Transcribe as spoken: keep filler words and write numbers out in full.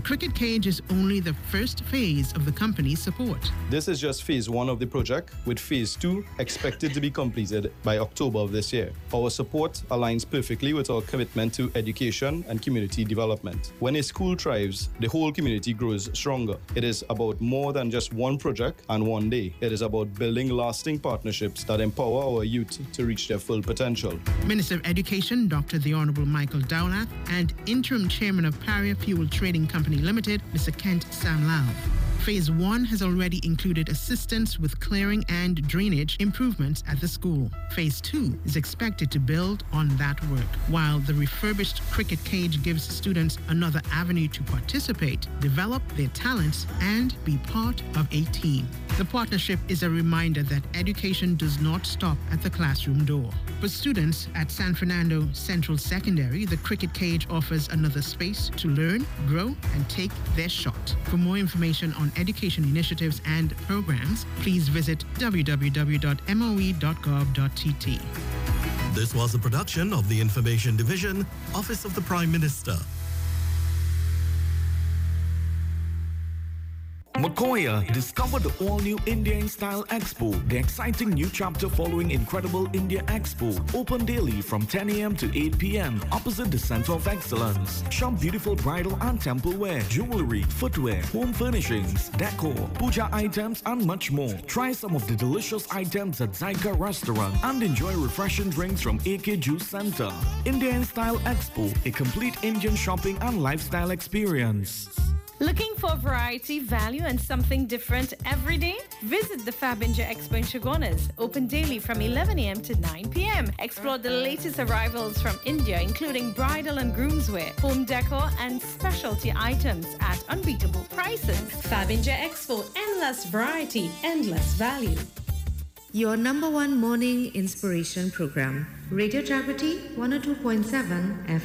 cricket cage is only the first phase of the company's support. This is just phase one of the project, with phase two expected to be completed by October of this year. Our support aligns perfectly with our commitment to education and community development. When a school thrives, the whole community grows stronger. It is about more than just one project and one day. It is about building lasting partnerships that empower our youth to reach their full potential. Minister of Education, Doctor The Honorable Michael Dowlath, and Interim Chairman of Paria Fuel Trading Company Limited, Mister Kent Samlal. Phase one has already included assistance with clearing and drainage improvements at the school. Phase two is expected to build on that work, while the refurbished cricket cage gives students another avenue to participate, develop their talents, and be part of a team. The partnership is a reminder that education does not stop at the classroom door. For students at San Fernando Central Secondary, the cricket cage offers another space to learn, grow, and take their shot. For more information on education initiatives and programs, please visit w w w dot m o e dot gov dot t t. This was a production of the Information Division, Office of the Prime Minister. Makoya, discover the all-new India in Style Expo, the exciting new chapter following Incredible India Expo. Open daily from ten a m to eight p m opposite the Center of Excellence. Shop beautiful bridal and temple wear, jewelry, footwear, home furnishings, decor, puja items, and much more. Try some of the delicious items at Zyka Restaurant and enjoy refreshing drinks from A K Juice Center. India in Style Expo, a complete Indian shopping and lifestyle experience. Looking for variety, value, and something different every day? Visit the Fab India Expo in Chaguanas, open daily from eleven a m to nine p m Explore the latest arrivals from India, including bridal and groomswear, home decor, and specialty items at unbeatable prices. Fab India Expo, endless variety, endless value. Your number one morning inspiration program, Radio Jagrati one oh two point seven F